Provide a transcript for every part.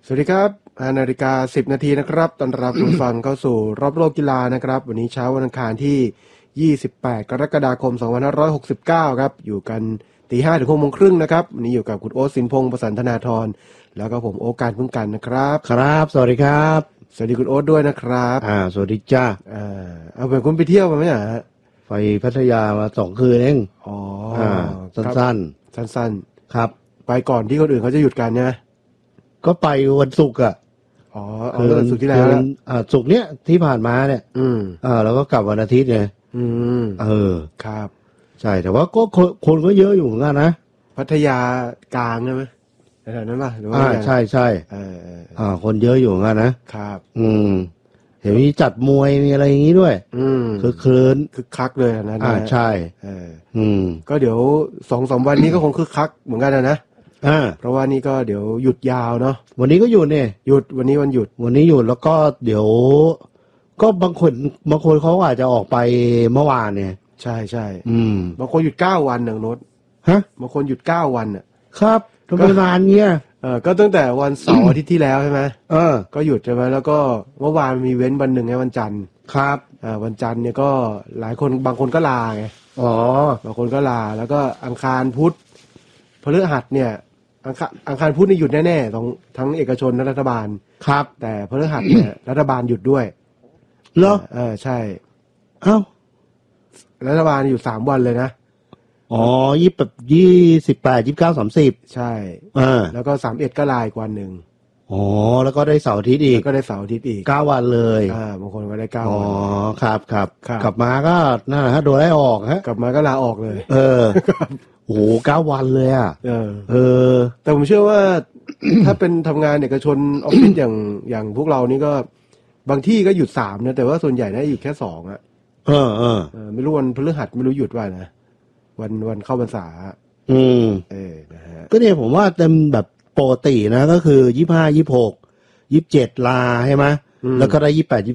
สวัสดีครับ5 นาฬิกา 10 นาทีนะครับต้อนรับผู้ฟังเข้าสู่รอบโลกกีฬานะครับวันนี้เช้าวันอังคารที่28 กรกฎาคม 2569ครับอยู่กัน 5:00 ถึง 6:30 นนะครับวันนี้อยู่กับคุณโอ๊ตสินพงษ์ประสันธนาธรแล้วก็ผมโอ๊การพึ่งกันนะครับครับสวัสดีครับสวัสดีคุณโอ๊ตด้วยนะครับสวัสดีจ้าเอาเป็นคุณไปเที่ยวมาไหมอ่ะไปพัทยามา2 คืนเองสั้นสั้นครับไปก่อนที่คนอื่นเขาจะหยุดกันเนี่ยก็ไปวันศุกร์อ่ะเอาวันศุกร์ที่แล้วศุกร์เนี้ยที่ผ่านมาเนี่ยแล้วก็กลับวันอาทิตย์ไงครับใช่แต่ว่าก็คนก็เยอะอยู่เหมือนกันนะพัทยากลางใช่ไหมแถวนั้นป่ะหรือว่าใช่ใช่คนเยอะอยู่เหมือนกันนะครับเห็นมีจัดมวยมีอะไรอย่างนี้ด้วยคือคลื่นคึกคักเลยนะใช่ก็เดี๋ยว 2-3 วันนี้ก็คงคึกคักเหมือนกันนะเพราะว่านี่ก็เดี๋ยวหยุดยาวเนาะวันนี้ก็หยุดเนี่ยหยุดวันนี้วันหยุดแล้วก็เดี๋ยวก็บางคนเขาอาจจะออกไปเมื่อวานเนี่ยใช่ใช่บางคนหยุด9 วันหนึ่งโน้ตบางคนหยุด9 วันอ่ะครับทำไมนานเงี้ยก็ตั้งแต่วันเสาร์อาทิตย์ที่แล้วใช่ไหมก็หยุดใช่ไหมแล้วก็เมื่อวานมีเว้นวันหนึ่งไงวันจันทร์ครับวันจันทร์เนี่ยก็หลายคนบางคนก็ลาไงบางคนก็ลาแล้วก็อังคารพุธพฤหัสเนี่ยอังคารพุธนี่หยุดแน่ๆทั้งเอกชนและรัฐบาลครับแต่พฤหัสเนี่ย รัฐบาลหยุดด้วยเหรอใช่รัฐบาลอยู่3 วันเลยนะ 28 29 30 ใช่แล้วก็31ก็ลาอีกวันหนึ่งแล้วก็ได้เสาร์อาทิตย์อีกก็ได้เสาร์อาทิตย์อีก 9 วันเลยบางคนก็ได้9 วันครับกลับมาก็นั่นแหละฮะโดนไล่ออกฮะกลับมาก็ลาออกเลยโอ้9 วันเลยอ่ะแต่ผมเชื่อว่า ถ้าเป็นทำงานเอกชนออฟฟิศอย่างพวกเรานี่ก็บางที่ก็หยุด3นะแต่ว่าส่วนใหญ่น่าหยุดแค่2อ่ะไม่รู้วันพฤหัสไม่รู้หยุดว่านะวันเข้าพรรษานะฮะก็เนี่ยผมว่าเต็มแบบปกตินะก็คือ25 26 27ลาใช่ไหมแล้วก็ได้28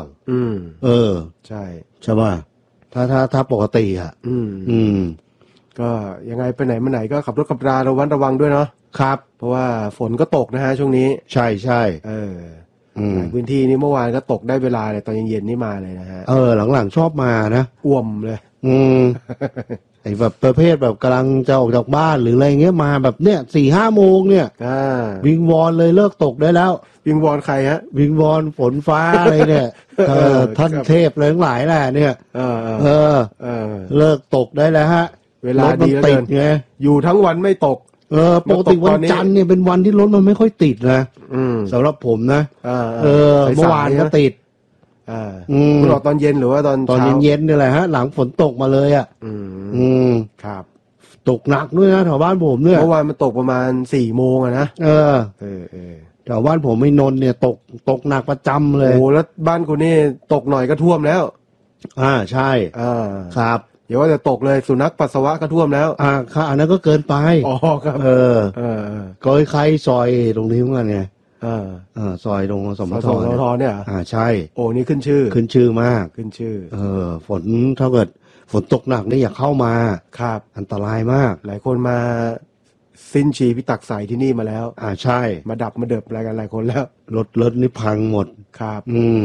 29 ใช่ใช่ป่ะถ้าปกติอ่ะก็ยังไงไปไหนมาไหนก็ขับรถขับราระวังด้วยเนาะครับเพราะว่าฝนก็ตกนะฮะช่วงนี้ใช่ใช่หลายพื้นที่นี่เมื่อวานก็ตกได้เวลาเลยตอนเย็นๆนี่มาเลยนะฮะหลังๆชอบมานะอ่วมเลยไอ้แบบประเภทแบบกำลังจะออกจากบ้านหรืออะไรเงี้ยมาแบบเนี้ย 4-5 โมงเนี่ยวิงวอนเลยเลิกตกได้แล้ววิงวอนใครฮะวิงวอนฝนฟ้าอะไรเนี่ยท่านเทพเลยทั้งหลายแหละเนี่ยเลิกตกได้แล้วฮะเวลาดีแล้วเกินอยู่ทั้งวันไม่ตกปกติวันจันทร์เนี่ยเป็นวันที่รถมันไม่ค่อยติดนะสำหรับผมนะเมื่อวานก็ติดคุณออกตอนเย็นหรือว่าตอนเย็นนี่แหละฮะหลังฝนตกมาเลยอ่ะครับตกหนักด้วยนะแถวบ้านผมเนี่ยเมื่อวานมันตกประมาณ4 โมงอะนะแถวบ้านผมไม่นนเนี่ยตกหนักประจำเลยโอ้แล้วบ้านคุณนี่ตกหน่อยก็ท่วมแล้วใช่ครับอย่าว่าแต่ตกเลยสุนัขปัสสาวะก็ท่วมแล้วค่ะอันนั้นก็เกินไปครับก็ใครซอยตรงนี้เหมือนกันไงซอยตรงสมทเนี่ยใช่โอ้นี่ขึ้นชื่อมากขึ้นชื่อฝนถ้าเกิดฝนตกหนักนี่อย่าเข้ามาครับอันตรายมากหลายคนมาสิ้นชีพิตักใสที่นี่มาแล้วใช่มาดับมาเดิบอะไรกันหลายคนแล้วรถนี่พังหมดครับ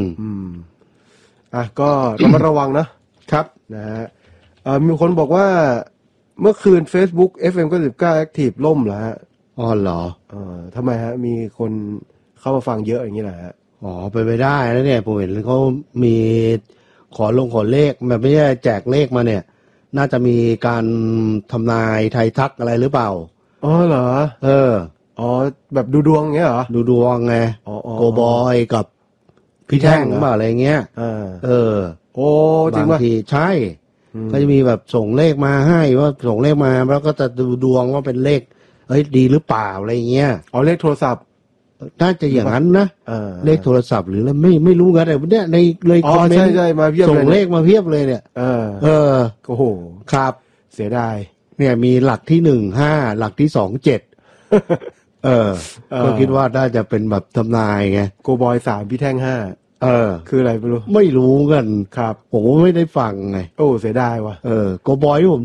ก็ต้องระวังนะครับนะฮะมีคนบอกว่าเมื่อคืน Facebook FM 99 Active ล่มเหรอฮะเหรอทำไมฮะมีคนเข้ามาฟังเยอะอย่างนี้แหละฮะไปไม่ได้แล้วเนี่ยผมเห็นเขามีขอเลขแบบไม่ใช่แจกเลขมาเนี่ยน่าจะมีการทำนายไทยทักอะไรหรือเปล่าเหรอแบบดูดวงเงี้ยเหรอดูดวงไงโกบอยกับพี่แท่งหรือเปล่าอะไรเงี้ยจริงป่ะบางทีใช่ก็จะมีแบบส่งเลขมาให้ว่าส่งเลขมาแล้วก็จะดูดวงว่าเป็นเลขดีหรือเปล่าอะไรเงี้ยเลขโทรศัพท์น่าจะอย่างนั้นนะเลขโทรศัพท์หรืออะไรไม่รู้กันแต่เนี่ยในเลยคอมเมนต์มาเพียบส่งเลขมาเพียบเลยเนี่ยโอ้โหครับเสียดายเนี่ยมีหลักที่15หลักที่27ก็คิดว่าน่าจะเป็นแบบทำนายไงโกบอย3พี่แท่ง5คืออะไรไม่รู้กันครับผมไม่ได้ฟังไงเสียดายว่ะโกบอยที่ผมชอบ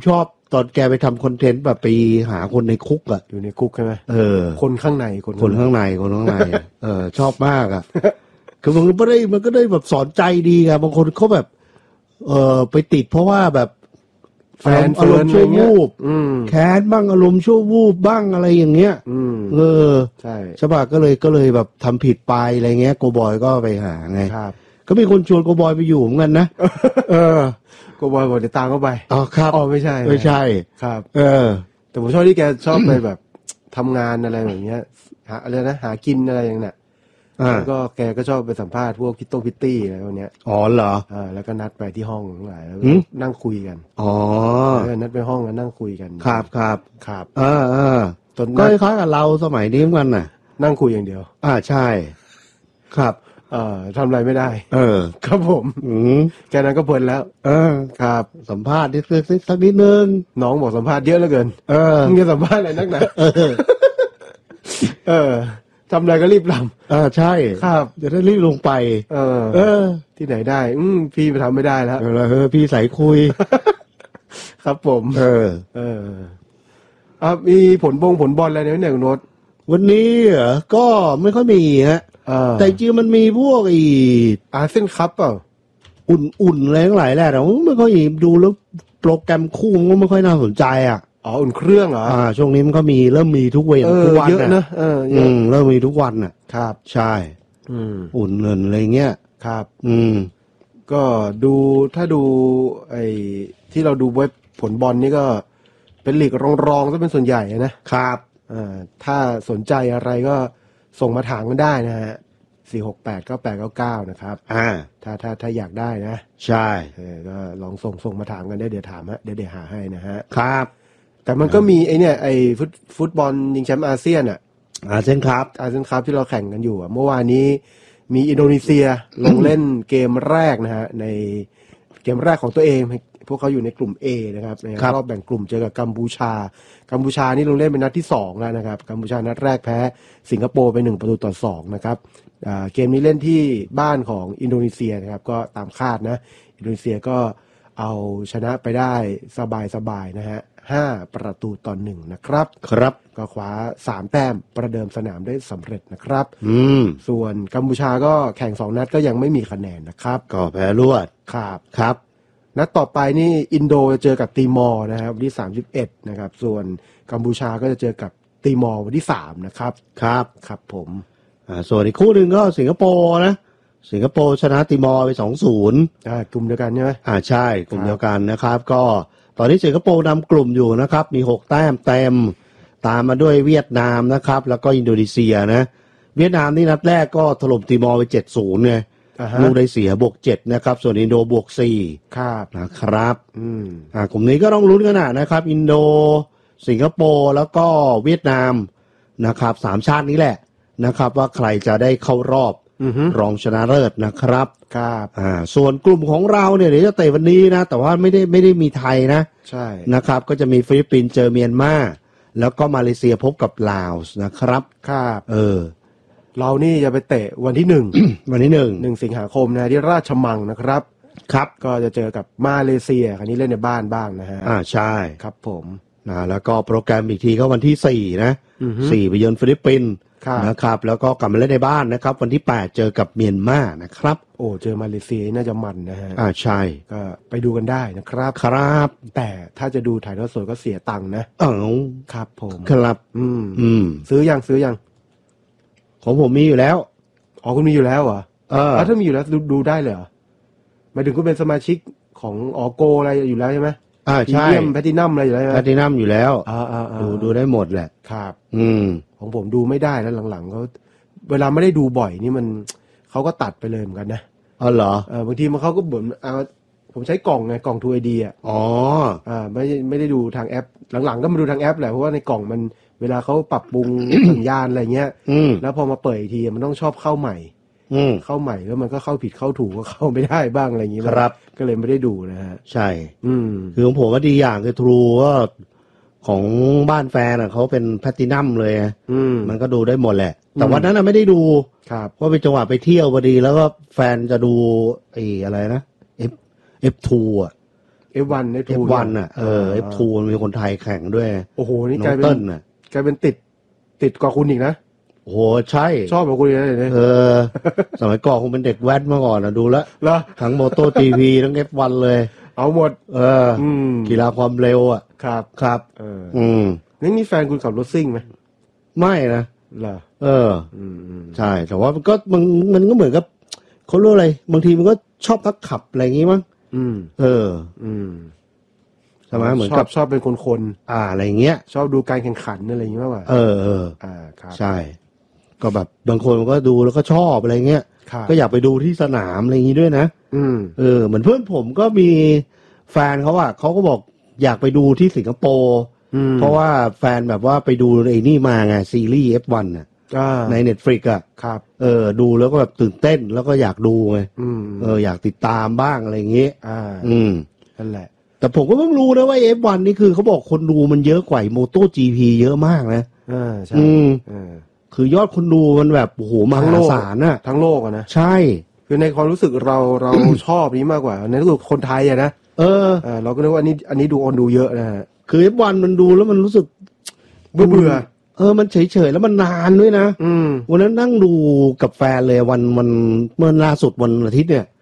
ตอนแกไปทำคอนเทนต์แบบไปหาคนในคุกอ่ะอยู่ในคุกใช่ไหมคนข้างในคนข้างในชอบมากอ่ะคือมันก็ได้แบบสอนใจดีไงบางคนเขาแบบไปติดเพราะว่าแบบแฟนอารมณ์ชั่ววูบแค้นบ้างอารมณ์ชั่ววูบบ้างอะไรอย่างเงี้ยใช่ใช่ป่ะก็เลยแบบทำผิดไปอะไรเงี้ยโกบอยก็ไปหาไงครับก็มีคนชวนโกบอยไปอยู่เหมือนกันนะโกบอยบอกจะตามเข้าไปอ๋อครับไม่ใช่ครับแต่ผมชอบที่แกชอบไปแบบทำงานอะไรแบบเนี้ยหาอะไรนะหากินอะไรอย่างเนี้ยแล้วก็แกก็ชอบไปสัมภาษณ์พวกพิตตี้อะไรพวกเนี้ยอ๋อเหรอแล้วก็นัดไปที่ห้องทั้งหลายแล้วนั่งคุยกันนัดไปห้องแล้วนั่งคุยกันครับก็คล้ายกับเราสมัยนี้เหมือนกันน่ะนั่งคุยอย่างเดียวใช่ครับทำอะไรไม่ได้ครับผมแค่นั้นก็เพลินแล้วครับสัมภาษณ์สักนิดนึงน้องบอกสัมภาษณ์เยอะเหลือเกินมึงจะสัมภาษณ์อะไรนักหนาทำอะไรก็รีบทำใช่ครับจะได้รีบลงไปที่ไหนได้พี่ไปทำไม่ได้แล้วพี่ใส่คุยครับผมมีผลบอลอะไรเนี่ยคุณโน้ตวันนี้ก็ไม่ค่อยมีฮะแต่จริงมันมีพวกอาเซียนคัพเปล่าอุ่นอะไรทั้งหลายแหละแต่ไม่ค่อยดูแล้วโปรแกรมคู่มันก็ไม่ค่อยน่าสนใจอุ่นเครื่องเหรอช่วงนี้มันก็เริ่มมีทุกวันเยอะนะเริ่มมีทุกวันครับใช่อุ่นเงินอะไรเงี้ยครับก็ถ้าดูที่เราดูเว็บผลบอลนี่ก็เป็นลีกรองซะเป็นส่วนใหญ่นะครับถ้าสนใจอะไรก็ส่งมาถามกันได้นะฮะ4689899นะครับถ้าอยากได้นะใช่ก็ลองส่งมาถามกันได้เดี๋ยวถามฮะเดี๋ยวหาให้นะฮะครับแต่มันก็มีฟุตบอลชิงแชมป์อาเซียนอาเซียนครับที่เราแข่งกันอยู่เมื่อวานนี้มีอินโดนีเซียลงเล่นเกมแรกนะฮะในเกมแรกของตัวเองพวกเขาอยู่ในกลุ่ม A นะครับในรอบแบ่งกลุ่มเจอกับกัมพูชานี่ลงเล่นเป็นนัดที่2แล้วนะครับกัมพูชานัดแรกแพ้สิงคโปร์ไป1-2นะครับเกมนี้เล่นที่บ้านของอินโดนีเซียนะครับก็ตามคาดนะอินโดนีเซียก็เอาชนะไปได้สบายนะฮะ5-1นะครับก็คว้า3แต้มประเดิมสนามได้สำเร็จนะครับส่วนกัมพูชาก็แข่ง2นัดก็ยังไม่มีคะแนนนะครับก็แพ้รวดครับนัดต่อไปนี่อินโดจะเจอกับติมอร์นะครับวันที่31นะครับส่วนกัมพูชาก็จะเจอกับติมอร์วันที่3นะครับครับผมส่วนอีกคู่หนึ่งก็สิงคโปร์นะสิงคโปร์ชนะติมอร์ไป 2-0 กลุ่มเดียวกันใช่ไหมใช่กลุ่มเดียวกันนะครับก็ตอนนี้สิงคโปร์นำกลุ่มอยู่นะครับมี6แต้มเต็มตามมาด้วยเวียดนามนะครับแล้วก็อินโดนีเซียนะเวียดนามนี่นัดแรกก็ถล่มติมอร์ไป 7-0 ไงลูกได้เสียบวก7นะครับส่วนอินโดบวก4นะครับกลุ่มนี้ก็ต้องลุ้นกันนะครับอินโดสิงคโปร์แล้วก็เวียดนามนะครับ3ชาตินี้แหละนะครับว่าใครจะได้เข้ารอบรองชนะเลิศนะครับส่วนกลุ่มของเราเนี่ยเดี๋ยวจะเตะวันนี้นะแต่ว่าไม่ได้มีไทยนะใช่นะครับก็จะมีฟิลิปปินส์เจอเมียนมาแล้วก็มาเลเซียพบกับลาวนะครับเรานี่จะไปเตะวันที่1 วันที่ 1 สิงหาคมนะที่ราชมังนะครับก็จะเจอกับมาเลเซียคราวนี้เล่นในบ้านบ้างนะฮะใช่ครับผมแล้วก็โปรแกรมอีกทีก็วันที่4นะ4ไปเยือนฟิลิปปินส์นะครับแล้วก็กลับมาเล่นในบ้านนะครับวันที่8เจอกับเมียนมานะครับเจอมาเลเซียน่าจะมันนะฮะใช่ก็ไปดูกันได้นะครับแต่ถ้าจะดูถ่ายทอดสดก็เสียตังค์นะครับผมครับซื้อยังของผมมีอยู่แล้วคุณมีอยู่แล้วเหรอถ้ามีอยู่แล้วดูได้เลยเหรอหมายถึงคุณเป็นสมาชิกของโกอะไรอยู่แล้วใช่ไหมใช่แพทินัมอะไรอยู่แล้วแพทินัมอยู่แล้วดูได้หมดแหละครับของผมดูไม่ได้แล้วหลังๆเขาเวลาไม่ได้ดูบ่อยนี่มันเขาก็ตัดไปเลยเหมือนกันนะเหรอบางทีมันเขาก็บ่นผมใช้กล่องไงกล่อง 2ID ไม่ได้ดูทางแอปหลังๆก็มาดูทางแอปแหละเพราะว่าในกล่องมันเวลาเขาปรับปรุง สัญญาณอะไรเงี้ยแล้วพอมาเปิดอีกทีมันต้องชอบเข้าใหม่แล้วมันก็เข้าผิดเข้าถูกก็เข้าไม่ได้บ้างอะไรอย่างนี้ครับก็เลยไม่ได้ดูนะฮะใช่คือของผมว่าดีอย่างคือ True ก็ของบ้านแฟนเขาเป็นแพลตินัมเลยมันก็ดูได้หมดแหละแต่วันนั้นไม่ได้ดูเพราะเป็นจังหวะไปเที่ยวพอดีแล้วก็แฟนจะดูอะไรนะF2 F1 F1 น่ะF2 มันมีคนไทยแข่งด้วยโอ้โหนี่กลายเป็นติดกว่าคุณอีกนะโอ้โหใช่ชอบกว่าคุณเลยเนี่ยสมัยก่อนคงเป็นเด็กแว้นมาก่อนนะดูแล้วทั้ง MotoGP ทั้ง F1 เลยเอาหมดกีฬาความเร็วอ่ะครับนี่แฟนคุณขับรถซิ่งไหมไม่นะเหรอใช่แต่ว่ามันก็เหมือนกับเขาเรียกอะไรบางทีมันก็ชอบนักขับอะไรอย่างงี้มั้งใช่ไหมเหมือนกับชอบเป็นคนอะไรเงี้ยชอบดูการแข่งขันอะไรอย่างเงี้ยมากกว่าครับใช่ก็แบบบางคนมันก็ดูแล้วก็ชอบอะไรเงี้ยก็อยากไปดูที่สนามอะไรอย่างงี้ด้วยนะเหมือนเพื่อนผมก็มีแฟนเขาอ่ะเขาก็บอกอยากไปดูที่สิงคโปร์เพราะว่าแฟนแบบว่าไปดูไอ้นี่มาไงซีรีส์ F1 น่ะใน Netflix อ่ะครับดูแล้วก็แบบตื่นเต้นแล้วก็อยากดูไงอยากติดตามบ้างอะไรอย่างงี้นั่นแหละแต่ผมก็เพิ่งรู้นะว่า F1 นี่คือเขาบอกคนดูมันเยอะกว่า MotoGP เยอะมากนะใช่คือยอดคนดูมันแบบโอ้โหมหาศาลน่ะทั้งโลกอะนะใช่คือในความรู้สึกเรา ชอบนี้มากกว่าในรู้สึกคนไทยอะนะเราก็นึกว่าอันนี้ดูเยอะนะฮะคือ F1 มันดูแล้วมันรู้สึกเบื่อมันเฉยๆแล้วมันนานด้วยนะวันนั้นนั่งดูกับแฟนเลยวันเมื่อล่าสุดวันอาทิตย์เนี่ย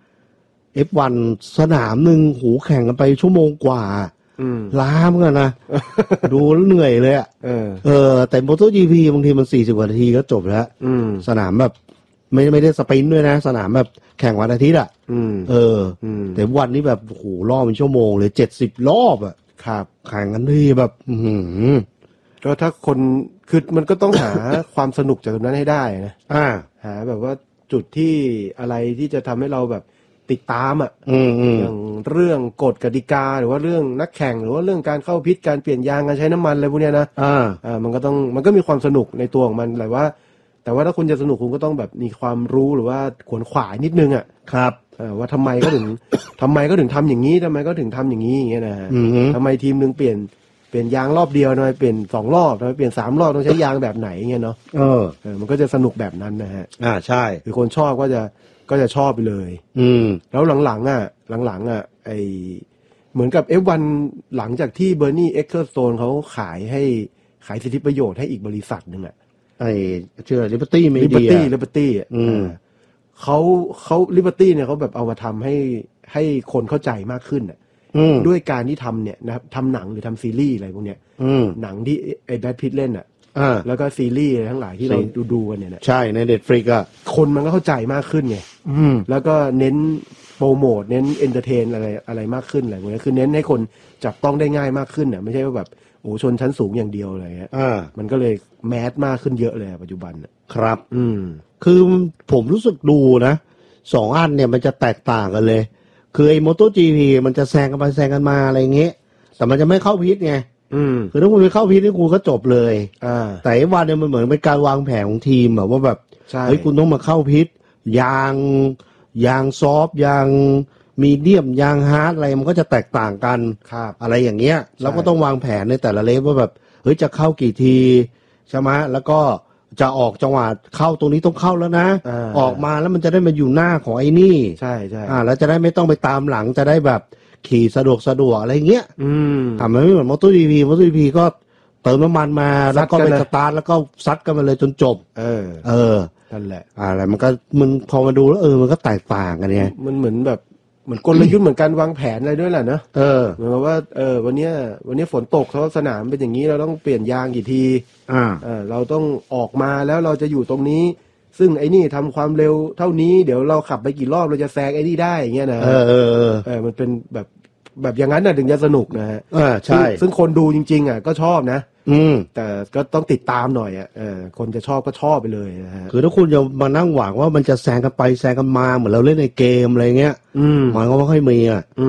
F1 สนามหนึ่งหูแข่งกันไปชั่วโมงกว่าล้าเหมือนกันนะ ดูแล้วเหนื่อยเลยอ่ะแต่ MotoGP บางทีมัน40 กว่านาทีก็จบแล้วสนามแบบไม่ได้สปรินต์ด้วยนะสนามแบบแข่งวันอาทิตย์อ่ะแต่วันนี้แบบโอ้โหรอบเป็นชั่วโมงเลย70 รอบอ่ะครับแข่งกันที่แบบก็ถ้าคนคือมันก็ต้องหา ความสนุกจากตรงนั้นให้ได้นะหาแบบว่าจุดที่อะไรที่จะทำให้เราแบบติดตามอย่างเรื่องกฎกติกาหรือว่าเรื่องนักแข่งหรือว่าเรื่องการเข้าพิษการเปลี่ยนยางการใช้น้ำมันอะไรพวกนี้นะมันก็มีความสนุกในตัวของมันแต่ว่าถ้าคุณจะสนุกคุณก็ต้องแบบมีความรู้หรือว่าขวนขวายนิดนึงอ่ะครับว่าทำไมก็ถึงทำอย่างนี้ทำไมก็ถึงทำอย่างนี้อย่างเงี้ยนะฮะทำไมทีมนึงเปลี่ยนยางรอบเดียวทำไมเปลี่ยน2 รอบทำไมเปลี่ยน3 รอบต้องใช้ยางแบบไหนเงี้ยเนาะมันก็จะสนุกแบบนั้นนะฮะใช่คือคนชอบก็จะชอบไปเลยแล้วหลังๆเหมือนกับ F1 หลังจากที่เบอร์นี่เอ็กเคอร์สโตนเขาขายสิทธิประโยชน์ให้อีกบริษัทหนึ่งชื่อ Liberty Media Liberty เขา Liberty เนี่ยเขาแบบเอามาทำให้คนเข้าใจมากขึ้นด้วยการที่ทำเนี่ยนะครับทำหนังหรือทำซีรีส์อะไรพวกเนี้ยหนังที่ไอ้แบทพิตเล่นแล้วก็ซีรีส์ทั้งหลายที่เราดูกันเนี่ยใช่ใน Netflix คนมันก็เข้าใจมากขึ้นไงแล้วก็เน้นโปรโมทเน้นเอนเตอร์เทนอะไรมากขึ้นอะไรพวกนี้คือเน้นให้คนจับต้องได้ง่ายมากขึ้นไม่ใช่ว่าแบบโอ้ชนชั้นสูงอย่างเดียวอะไรเงี้ยมันก็เลยแมสมากขึ้นเยอะเลยปัจจุบันครับคือผมรู้สึกดูนะ2 อันเนี่ยมันจะแตกต่างกันเลยคือไอ้ MotoGP มันจะแซงกันไปแซงกันมาอะไรเงี้ยแต่มันจะไม่เข้าพิษไงคือถ้าคุณไปเข้าพิษนี่คุณก็จบเลยแต่ไอ้วันเนี่ยมันเหมือนเป็นการวางแผนของทีมแบบว่าแบบเฮ้ยคุณต้องมาเข้าพิษยางซอฟยางมีเดียมยางฮาร์ดอะไรมันก็จะแตกต่างกันอะไรอย่างเงี้ยแล้วก็ต้องวางแผนในแต่ละเลฟว่าแบบเฮ้ยจะเข้ากี่ทีใช่ไหมแล้วก็จะออกจังหวะเข้าตรงนี้ต้องเข้าแล้วนะออกมาแล้วมันจะได้มาอยู่หน้าของไอ้นี่ใช่แล้วจะได้ไม่ต้องไปตามหลังจะได้แบบขี่สะดวกอะไรเงี้ยมันไม่เหมือน MotoGP ก็เติมน้ำมันมาแล้วก็ไปสตาร์ทแล้วก็ซัดกันมาเลยจนจบนั่นแหละอะไรมันก็มันพอมาดูแล้วมันก็แตกต่างกันไงมันเหมือนแบบเหมือนกลยุทธ์เหมือนการวางแผนอะไรด้วยแหละนะเหมือนกับว่าวันนี้ฝนตกเพราะสนามเป็นอย่างนี้เราต้องเปลี่ยนยางกี่ทีเราต้องออกมาแล้วเราจะอยู่ตรงนี้ซึ่งไอ้นี่ทำความเร็วเท่านี้เดี๋ยวเราขับไปกี่รอบเราจะแซงไอ้นี่ได้อย่างเงี้ยนะมันเป็นแบบอย่างนั้นน่ะถึงจะสนุกนะฮะใช่ซึ่งคนดูจริงๆก็ชอบนะแต่ก็ต้องติดตามหน่อยคนจะชอบก็ชอบไปเลยนะฮะคือถ้าคุณจะมานั่งหวังว่ามันจะแซงกันไปแซงกันมาเหมือนเราเล่นในเกมอะไรเงี้ยมันก็ไม่ค่อยมี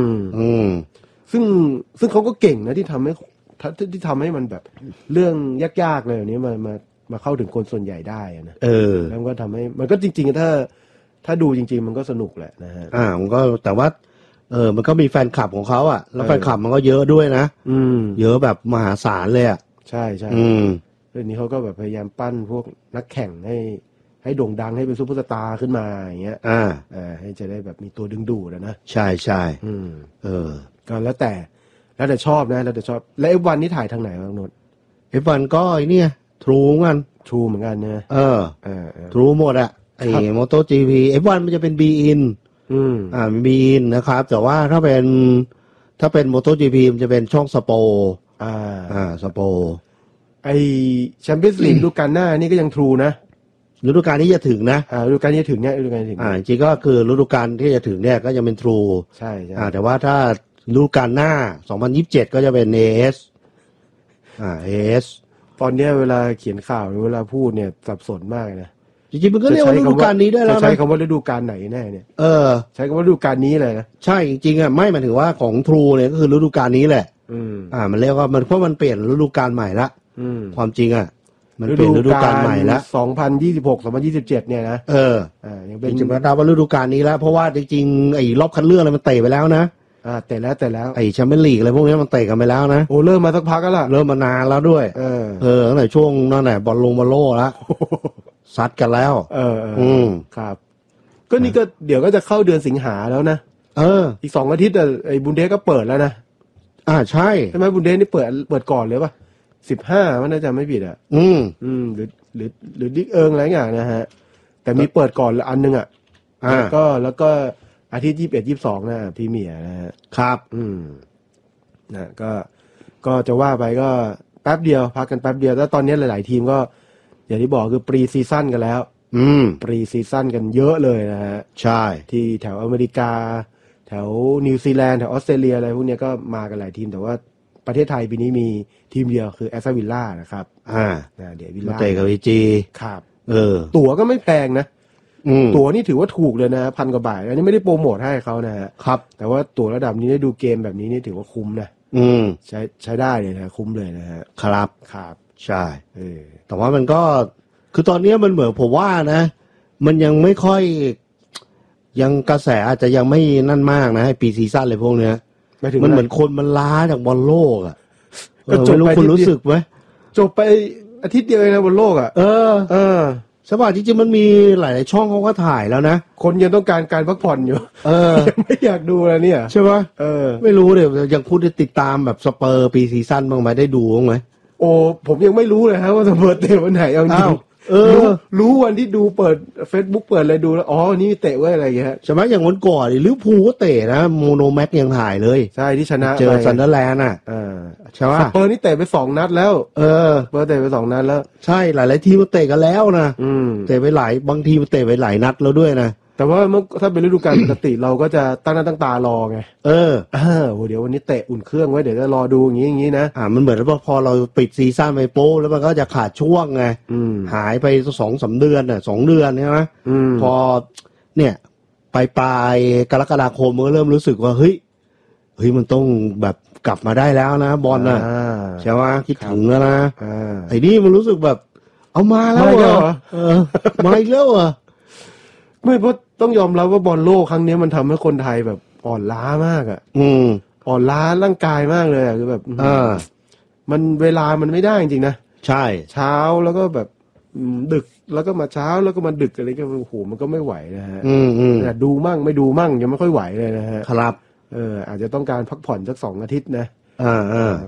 ซึ่งเขาก็เก่งนะที่ทำให้มันแบบเรื่องยากๆเลยนี้มาเข้าถึงคนส่วนใหญ่ได้นะแล้วก็ทำให้มันก็จริงๆถ้าดูจริงๆมันก็สนุกแหละนะฮะมันก็แต่ว่ามันก็มีแฟนคลับของเขาแล้วแฟนคลับมันก็เยอะด้วยนะเยอะแบบมหาศาลเลยใช่เรื่องนี้เขาก็แบบพยายามปั้นพวกนักแข่งให้โด่งดังให้เป็นซุปเปอร์สตาร์ขึ้นมาอย่างเงี้ยให้จะได้แบบมีตัวดึงดูดนะใช่ใช่ก็แล้วแต่ชอบนะแล้วแต่ชอบแล้ว F1 นี่ถ่ายทางไหนบ้างนนท์ F1 ก็ไอ้นี่ทรูเหมือนกันเหมือนกันนะทรูหมดอะไอ้ MotoGP F1 มันจะเป็น B-in มี B-in นะครับแต่ว่าถ้าเป็น MotoGP มันจะเป็นช่องสปอสปอไอแชมเปี้ยนส์ลีกฤดูกาลหน้านี่ก็ยังทรูนะฤดูกาลนี้จะถึงนะฤดูกาลนี้จะถึงเนี่ยฤดูกาลถึงจริงก็คือฤดูกาลที่จะถึงเนี่ยก็ยังเป็นทรูใช่แต่ว่าถ้าฤดูกาลหน้า2027ก็จะเป็น AS AS ตอนนี้เวลาเขียนข่าวเวลาพูดเนี่ยสับสนมากนะจริงๆมันก็เรียกว่าฤดูกาลนี้ได้แล้วนะใช้คำว่าฤดูกาลไหนแน่เนี่ยใช้คำว่าฤดูกาลนี้เลยนะใช่จริงๆไม่หมายถึงว่าของทรูเนี่ยก็คือฤดูกาลนี้แหละมันเรียกว่ามันเพราะมันเปลี่ยนฤดูกาลใหม่ละความจริงมันเปลี่ยนฤดูกาลใหม่ละ 2026-2027เนี่ยนะยังเป็นจริงๆนับว่าฤดูกาลนี้แล้วเพราะว่าจริงๆไอ้รอบคัดเลือกอะไรมันเตะไปแล้วนะเตะแล้วไอ้แชมเปี้ยนลีกอะไรพวกนี้มันเตะกันไปแล้วนะโอ้เริ่มมาสักพักแล้วล่ะเริ่มมานานแล้วด้วยตั้งแต่ช่วงนั่นแหละบอลโลแล้วซัดกันแล้วครับก็นี่ก็เดี๋ยวก็จะเข้าเดือนสิงหาแล้วนะอีก2 อาทิตย์ไอ้บุนเดสก็เปิดแล้วนะใช่ไหมบุนเดสนี่เปิดก่อนเลยป่ะ15มันน่าจะไม่ผิดหรือดิกอะไรอย่างนะฮะแต่มีเปิดก่อนอันนึงแล้วก็อาทิตย์21-22นะพรีเมียร์นะฮะครับนะก็จะว่าไปก็แป๊บเดียวพักกันแป๊บเดียวแล้วตอนนี้หลายๆทีมก็อย่างที่บอกคือปรีซีซั่นกันแล้วปรีซีซั่นกันเยอะเลยนะฮะใช่ที่แถวอเมริกาแถวนิวซีแลนด์แถวออสเตรเลียอะไรพวกนี้ก็มากันหลายทีมแต่ว่าประเทศไทยปีนี้มีทีมเดียวคือแอสตันวิลล่านะครับเดี๋ยววิลล่าเตะกับวีจีครับตั๋วก็ไม่แพงนะตั๋วนี่ถือว่าถูกเลยนะ1,000 กว่าบาทอันนี้ไม่ได้โปรโมทให้เขานะฮะครับแต่ว่าตั๋วระดับนี้ได้ดูเกมแบบนี้นี่ถือว่าคุ้มนะใช้ได้เลยนะคุ้มเลยนะฮะครับใช่แต่ว่ามันก็คือตอนนี้มันเหมือนผมว่านะมันยังไม่ค่อยยังกระแสอาจจะยังไม่นั่นมากนะให้ปีซีซั่นอะไรพวกเนี้ยมันเหมือนคนมันล้าจากบอลโลกก็จบไปคุณรู้สึกไหมจบไปอาทิตย์เดียวเองนะบอลโลกสบายจริงๆมันมีหลายๆช่องเขาก็ถ่ายแล้วนะคนยังต้องการพักผ่อนอยู่ไม่อยากดูแล้วเนี่ยใช่ไหมไม่รู้เลยยังพูดติดตามแบบสเปอร์ปีซีซั่นบ้างไหมได้ดูบ้างไหมโอ้ผมยังไม่รู้เลยครับว่าสเปอร์เตะวันไหนเอาจริงรู้วันที่ดูเปิด Facebook เปิดอะไรดูแล้วนี่เตะไว้อะไรอย่างเงี้ยใช่ไหมอย่างวันก่อนลิเวอร์พูลก็เตะนะโมโนแม็กยังถ่ายเลยใช่ที่ชนะเจอซันเดอร์แลนด์ใช่ไหมสเปอร์นี่เตะไป2 นัดแล้วสเปอร์เตะไป2 นัดแล้วใช่หลายๆทีมมันเตะกันแล้วนะเตะไปบางทีมันเตะไปหลายนัดแล้วด้วยนะแต่ว่าถ้าเป็นฤดูกาลปกติเราก็จะตั้งหน้าตั้งตารอไงเดี๋ยววันนี้เตะอุ่นเครื่องไว้เดี๋ยวจะรอดูอย่างนี้นะมันเหมือนว่าพอเราปิดซีซั่นไปโป๊แล้วมันก็จะขาดช่วงไงหายไป2-3 เดือน2 เดือนใช่ไหมพอเนี่ยปลายกรกฎาคมมันก็เริ่มรู้สึกว่าเฮ้ยมันต้องแบบกลับมาได้แล้วนะบอลใช่ไหมคิดถึงแล้วนะไอ้นี่มันรู้สึกแบบเอามาแล้วเหรอมาอีกแล้วเหรอไม่เพราะต้องยอมรับว่าบอลโลกครั้งนี้มันทำให้คนไทยแบบอ่อนล้ามากอ่อนล้าร่างกายมากเลยคือแบบมันเวลามันไม่ได้จริงๆนะใช่เช้าแล้วก็แบบดึกแล้วก็มาเช้าแล้วก็มาดึกอะไรก็โอ้โหมันก็ไม่ไหวนะฮะดูมั่งไม่ดูมั่งยังไม่ค่อยไหวเลยนะฮะครับอาจจะต้องการพักผ่อนสัก2 อาทิตย์นะ